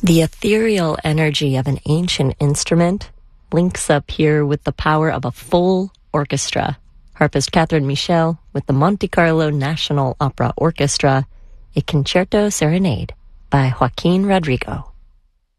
The ethereal energy of an ancient instrument links up here with the power of a full orchestra. Harpist Catherine Michel with the Monte Carlo National Opera Orchestra, a concerto serenade by Joaquin Rodrigo.